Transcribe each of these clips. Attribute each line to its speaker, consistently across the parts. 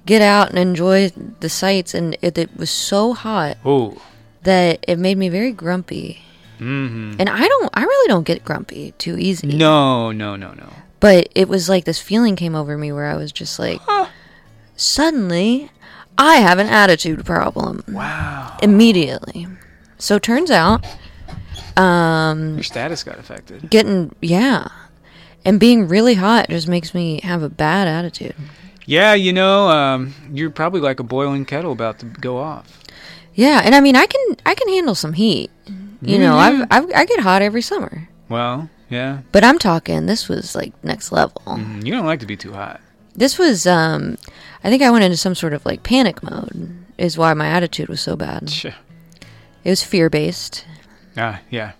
Speaker 1: get out and enjoy the sights, and it was so hot that it made me very grumpy.
Speaker 2: Mm-hmm.
Speaker 1: And I really don't get grumpy too easy.
Speaker 2: No.
Speaker 1: But it was like this feeling came over me where I was just like, suddenly, I have an attitude problem.
Speaker 2: Wow.
Speaker 1: Immediately. So turns out,
Speaker 2: your status got affected.
Speaker 1: And being really hot just makes me have a bad attitude.
Speaker 2: Yeah, you're probably like a boiling kettle about to go off.
Speaker 1: Yeah, and I mean, I can handle some heat. I get hot every summer.
Speaker 2: Well, yeah.
Speaker 1: But I'm talking, this was like next level.
Speaker 2: Mm-hmm. You don't like to be too hot.
Speaker 1: This was, I think I went into some sort of like panic mode, is why my attitude was so bad.
Speaker 2: Sure.
Speaker 1: It was fear-based.
Speaker 2: Yeah.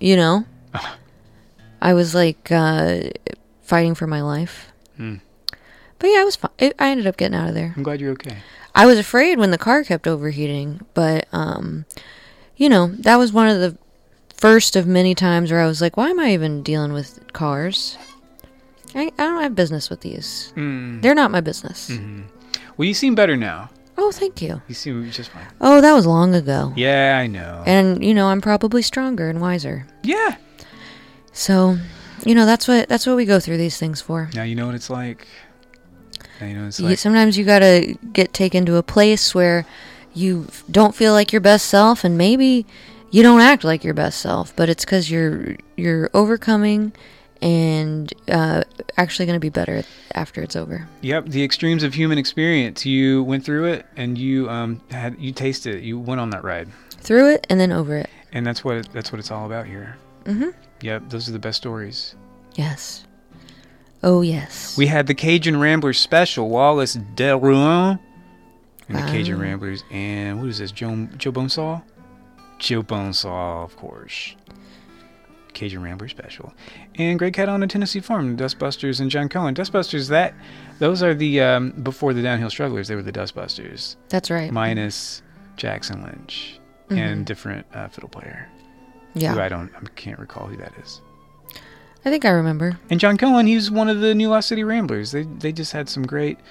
Speaker 1: I was like fighting for my life. But yeah, it was fine. I ended up getting out of there.
Speaker 2: I'm glad you're okay.
Speaker 1: I was afraid when the car kept overheating, but, that was one of the first of many times where I was like, why am I even dealing with cars? I don't have business with these. They're not my business.
Speaker 2: Mm-hmm. Well, you seem better now.
Speaker 1: Oh, thank you.
Speaker 2: You seem just fine.
Speaker 1: Oh, that was long ago.
Speaker 2: Yeah, I know.
Speaker 1: And, I'm probably stronger and wiser.
Speaker 2: Yeah.
Speaker 1: So, that's what we go through these things for.
Speaker 2: Now you know what it's like.
Speaker 1: Sometimes you gotta get taken to a place where you don't feel like your best self, and maybe you don't act like your best self, but it's because you're overcoming and actually going to be better after it's over.
Speaker 2: Yep, the extremes of human experience. You went through it, and you tasted it. You went on that ride.
Speaker 1: Through it and then over it.
Speaker 2: And that's what it's all about here.
Speaker 1: Mm-hmm.
Speaker 2: Yep, those are the best stories.
Speaker 1: Yes. Oh, yes.
Speaker 2: We had the Cajun Ramblers special, Wallace Del Rouen, and the Cajun Ramblers, and what is this, Joe Bonesaw? Joe Bonesaw, of course. Cajun Ramblers special. And Greg Cat on the Tennessee Farm, Dustbusters and John Cohen. Dustbusters, those are the, before the Downhill Strugglers, they were the Dustbusters.
Speaker 1: That's right.
Speaker 2: Minus Jackson Lynch and different fiddle player.
Speaker 1: Yeah.
Speaker 2: Who I can't recall who that is.
Speaker 1: I think I remember.
Speaker 2: And John Cohen, he's one of the New Lost City Ramblers. They just had some great,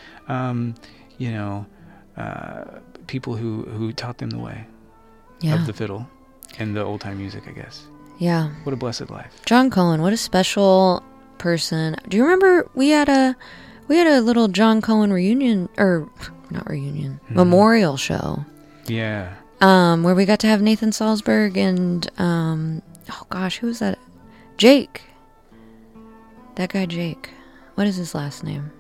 Speaker 2: people who taught them the way of the fiddle and the old time music, I guess.
Speaker 1: Yeah.
Speaker 2: What a blessed life.
Speaker 1: John Cohen, what a special person. Do you remember we had a little John Cohen memorial show.
Speaker 2: Yeah.
Speaker 1: Where we got to have Nathan Salzberg and who was that? Jake. That guy Jake. What is his last name?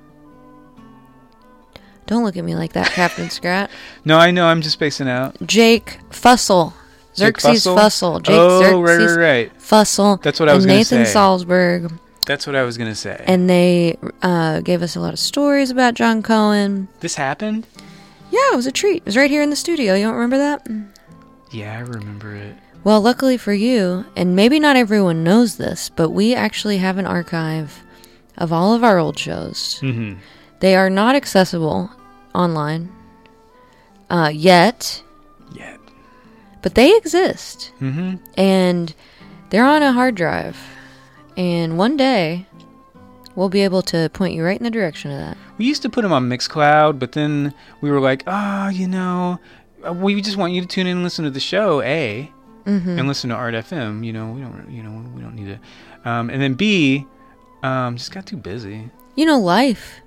Speaker 1: Don't look at me like that, Captain Scrat.
Speaker 2: No, I know. I'm just spacing out.
Speaker 1: Jake Fussell. Xerxes Fussell.
Speaker 2: Xerxes right.
Speaker 1: Fussell.
Speaker 2: That's what I was going to say.
Speaker 1: And Nathan Salzberg.
Speaker 2: That's what I was going to say.
Speaker 1: And they gave us a lot of stories about John Cohen.
Speaker 2: This happened?
Speaker 1: Yeah, it was a treat. It was right here in the studio. You don't remember that?
Speaker 2: Yeah, I remember it.
Speaker 1: Well, luckily for you, and maybe not everyone knows this, but we actually have an archive of all of our old shows.
Speaker 2: Mm-hmm.
Speaker 1: They are not accessible online yet. But they exist.
Speaker 2: Mm-hmm.
Speaker 1: And they're on a hard drive. And one day, we'll be able to point you right in the direction of that.
Speaker 2: We used to put them on Mixcloud, but then we were like, we just want you to tune in and listen to the show, A, and listen to Art FM. We don't need to. And then B, just got too busy.
Speaker 1: Life.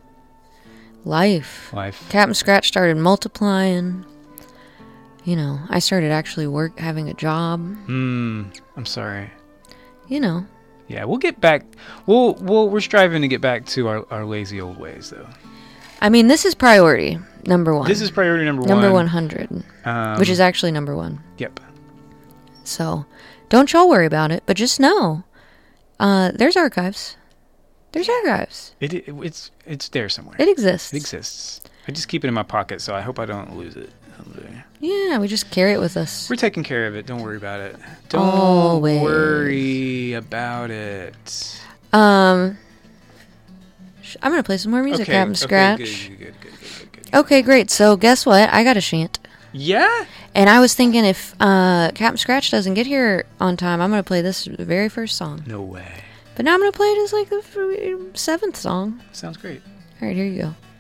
Speaker 1: Captain Scratch started multiplying. I started actually having a job.
Speaker 2: I'm sorry. Yeah, we'll get back. We're striving to get back to our lazy old ways, though.
Speaker 1: I mean, this is priority number one.
Speaker 2: This is priority number one.
Speaker 1: Number 100, which is actually number one.
Speaker 2: Yep.
Speaker 1: So, don't y'all worry about it, but just know, there's archives. There's archives.
Speaker 2: It's there somewhere.
Speaker 1: It exists.
Speaker 2: It exists. I just keep it in my pocket, so I hope I don't lose it.
Speaker 1: Yeah, we just carry it with us.
Speaker 2: We're taking care of it. Don't worry about it. Don't worry about it.
Speaker 1: I'm going to play some more music, Captain Scratch.
Speaker 2: Good.
Speaker 1: Okay, great. So, guess what? I got a chant.
Speaker 2: Yeah?
Speaker 1: And I was thinking if Captain Scratch doesn't get here on time, I'm going to play this very first song.
Speaker 2: No way.
Speaker 1: But now I'm going to play it as like the 7th song.
Speaker 2: Sounds great.
Speaker 1: All right, here you go.